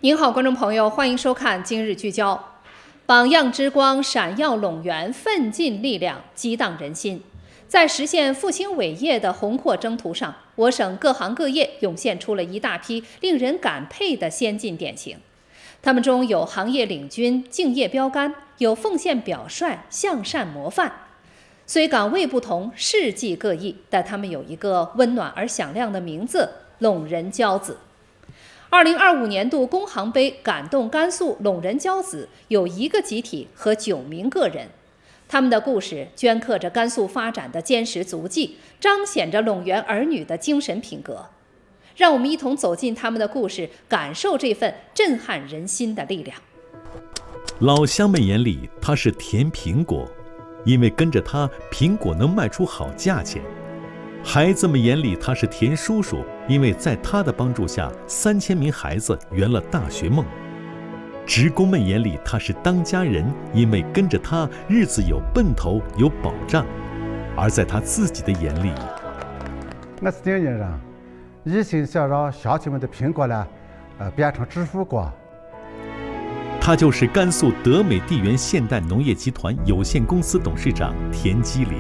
您好，观众朋友，欢迎收看《今日聚焦》。榜样之光闪耀陇源，奋进力量激荡人心。在实现复兴伟业的宏阔征途上，我省各行各业涌现出了一大批令人感佩的先进典型。他们中有行业领军、敬业标杆，有奉献表率、向善模范。虽岗位不同，事迹各异，但他们有一个温暖而响亮的名字——陇人骄子。2025年度工行杯感动甘肃陇人骄子有1个集体和9名个人，他们的故事镌刻着甘肃发展的坚实足迹，彰显着陇源儿女的精神品格。让我们一同走进他们的故事，感受这份震撼人心的力量。 老乡们眼里，他是甜苹果，因为跟着他，苹果能卖出好价钱。孩子们眼里，他是田叔叔，因为在他的帮助下，3000名孩子圆了大学梦。职工们眼里，他是当家人，因为跟着他，日子有奔头，有保障。而在他自己的眼里， 我是定人，一心想让乡亲们的苹果呢，变成致富果。 他就是甘肃德美地缘现代农业集团有限公司董事长田基林。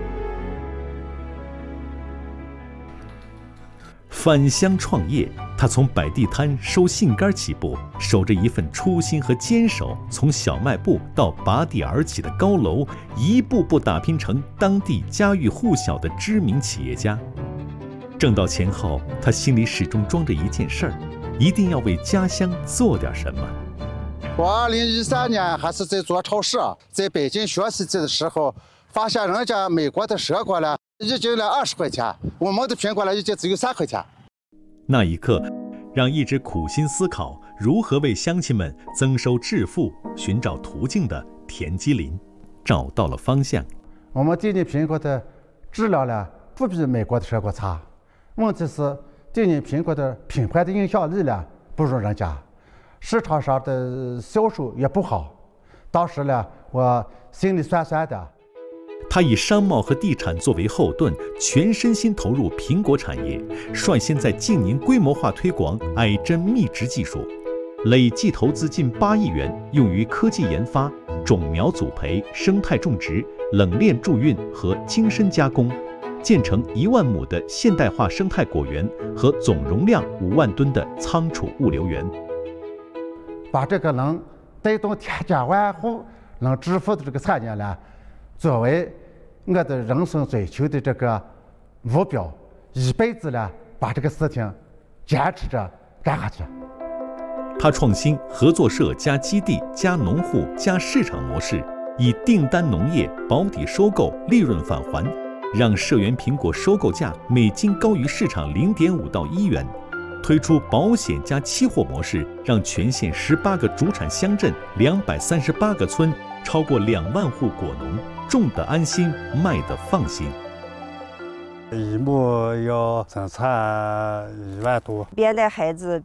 返乡创业，他从摆地摊收杏干起步，守着一份初心和坚守，从小卖部到拔地而起的高楼，一步步打拼成当地家喻户晓的知名企业家。挣到钱后，他心里始终装着一件事儿，一定要为家乡做点什么。 我2013年还是在做超市，在北京学习的时候，发现人家美国的蛇果呢，已经了20块钱，我们的苹果呢，已经只有3块钱。 那一刻，让一直苦心思考如何为乡亲们增收致富、寻找途径的田基林，找到了方向。 我们今年苹果的质量呢，不比美国的蛇果差。问题是，今年苹果的品牌的影响力呢，不如人家，市场上的销售也不好。当时呢，我心里酸酸的。 他以商贸和地产作为后盾，全身心投入苹果产业，率先在近年规模化推广矮针密植技术，累计投资近8亿元，用于科技研发、种苗组培、生态种植、冷链贮运和精深加工，建成1万亩的现代化生态果园和总容量5万吨的仓储物流园， 把这个能带动千家万户能致富的这个产业呢，作为我的人生追求的这个目标，一辈子呢把这个事情坚持着干下去。 他创新合作社加基地加农户加市场模式，以订单农业保底收购，利润返还，让社员苹果收购价每斤高于市场0.5到1元。推出保险加期货模式，让全县18个主产乡镇、238个村，超过2万户果农种得安心，卖得放心。 一亩要生产1万多。 别的孩子